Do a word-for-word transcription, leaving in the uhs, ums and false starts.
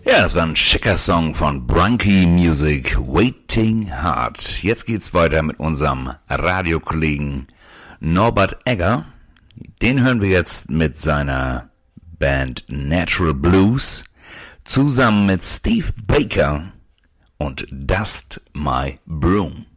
Ja, das war ein schicker Song von Brunky Music, Waiting Hard. Jetzt geht's weiter mit unserem Radiokollegen Norbert Egger. Den hören wir jetzt mit seiner Band Natural Blues zusammen mit Steve Baker und Dust My Broom.